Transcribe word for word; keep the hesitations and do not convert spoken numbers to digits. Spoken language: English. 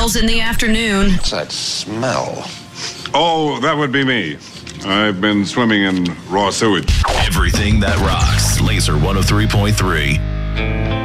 miles in the afternoon. What's that smell? Oh, that would be me. I've been swimming in raw sewage. Everything that rocks. Laser one oh three point three.